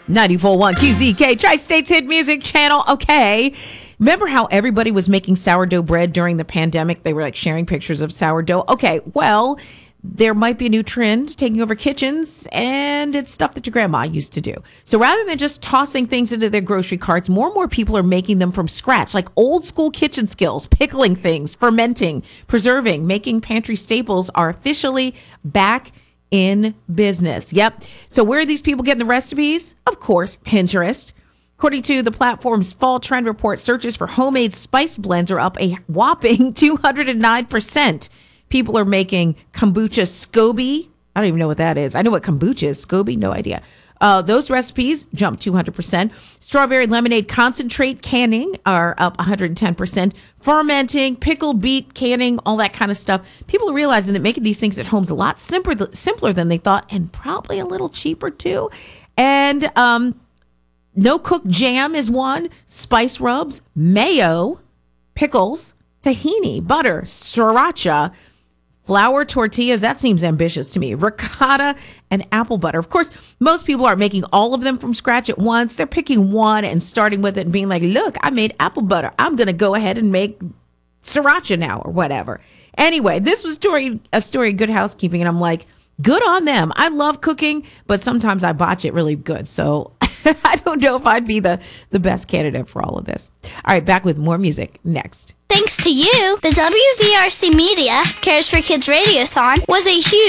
94.1 QZK, Tri-States Hit Music Channel. Okay. Remember how everybody was making sourdough bread during the pandemic? They were like sharing pictures of sourdough. Okay, well, there might be a new trend taking over kitchens, and it's stuff that your grandma used to do. So rather than just tossing things into their grocery carts, more and more people are making them from scratch, like old school kitchen skills, pickling things, fermenting, preserving, making pantry staples are officially back in business. Yep. So where are these people getting the recipes? Of course, Pinterest. According to the platform's fall trend report, searches for homemade spice blends are up a whopping 209%. People are making kombucha SCOBY. I don't even know what that is. I know what kombucha is. SCOBY, no idea. Those recipes jumped 200%. Strawberry lemonade concentrate canning are up 110%. Fermenting, pickled beet canning, all that kind of stuff. People are realizing that making these things at home is a lot simpler than they thought, and probably a little cheaper too. And no cook jam is one. Spice rubs, mayo, pickles, tahini, butter, sriracha, flour tortillas, that seems ambitious to me. Ricotta and apple butter. Of course, most people aren't making all of them from scratch at once. They're picking one and starting with it and being like, look, I made apple butter. I'm going to go ahead and make sriracha now or whatever. Anyway, this was a story of Good Housekeeping, and I'm like, good on them. I love cooking, but sometimes I botch it really good. So I don't know if I'd be the best candidate for all of this. All right, back with more music next. Thanks to you, the WVRC Media Cares for Kids Radiothon was a huge